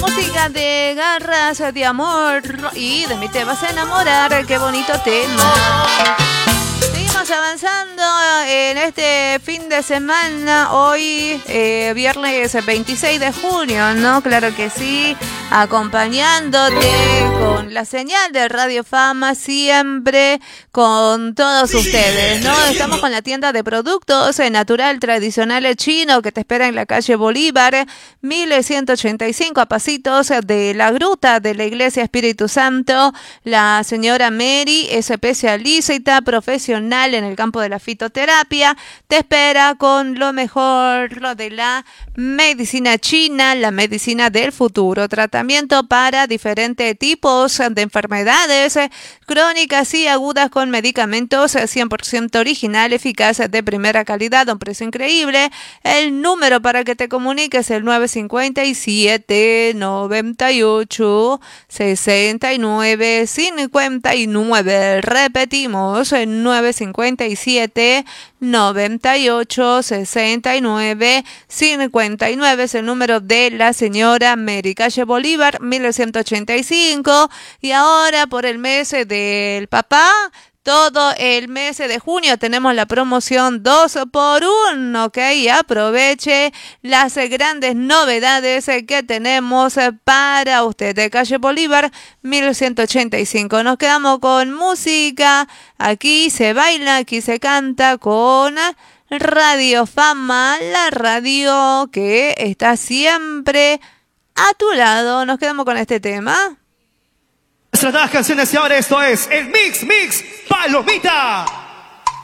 Música de garras de amor y de mí te vas a enamorar. Qué bonito tema. Seguimos avanzando en este fin de semana. Hoy, viernes 26 de junio, ¿no? Claro que sí. Acompañándote con la señal de Radio Fama, siempre con todos ustedes, ¿no? Estamos con la tienda de productos natural tradicional chino que te espera en la calle Bolívar, 1185, a pasitos de la gruta de la Iglesia Espíritu Santo. La señora Mary es especialista profesional en el campo de la fitoterapia. Te espera con lo mejor de la medicina china, la medicina del futuro. Tratamiento para diferentes tipos de enfermedades crónicas y agudas con medicamentos 100% original, eficaz, de primera calidad, a un precio increíble. El número para que te comuniques es el 957 98 69 59. Repetimos, el 957 98 69 59 es el número de la señora Mary, calle Bolívar, 1185. Y ahora, por el mes del papá, todo el mes de junio tenemos la promoción 2x1, ¿ok? Y aproveche las grandes novedades que tenemos para usted. De calle Bolívar, 1185. Nos quedamos con música. Aquí se baila, aquí se canta con Radio Fama, la radio que está siempre a tu lado. Nos quedamos con este tema. Nuestras nuevas canciones y ahora esto es el Mix Palomita.